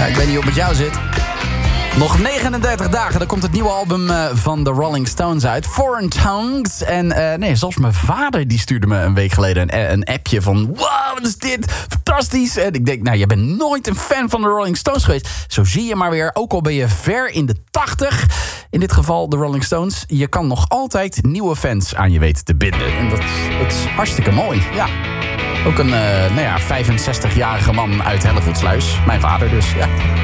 Ja, ik weet niet hoe het met jou zit. Nog 39 dagen, dan komt het nieuwe album van de Rolling Stones uit. Foreign Tongues. En zelfs mijn vader die stuurde me een week geleden een appje van... Wow, wat is dit? Fantastisch. En ik denk, nou, je bent nooit een fan van de Rolling Stones geweest. Zo zie je maar weer, ook al ben je ver in de 80. In dit geval de Rolling Stones. Je kan nog altijd nieuwe fans aan je weten te binden. En dat is hartstikke mooi, ja. Ook een 65-jarige man uit Hellevoetsluis. Mijn vader dus, ja.